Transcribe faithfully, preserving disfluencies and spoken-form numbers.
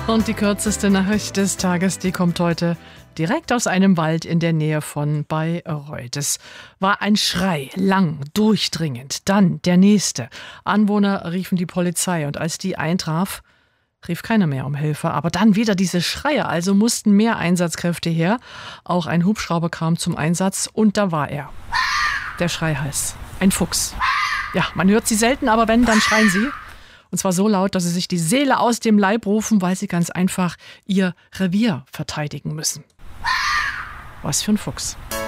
Und die kürzeste Nachricht des Tages, die kommt heute direkt aus einem Wald in der Nähe von Bayreuth. Es war ein Schrei, lang, durchdringend. Dann der nächste. Anwohner riefen die Polizei und als die eintraf, rief keiner mehr um Hilfe. Aber dann wieder diese Schreie, also mussten mehr Einsatzkräfte her. Auch ein Hubschrauber kam zum Einsatz und da war er. Der Schrei heißt ein Fuchs. Ja, man hört sie selten, aber wenn, dann schreien sie. Und zwar so laut, dass sie sich die Seele aus dem Leib rufen, weil sie ganz einfach ihr Revier verteidigen müssen. Was für ein Fuchs.